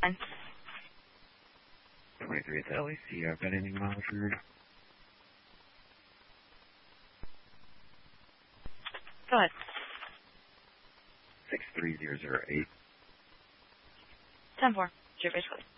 Fine. 23 at the LAC. I've got anything monitored? Go ahead. 63008. 10-4. Your base code.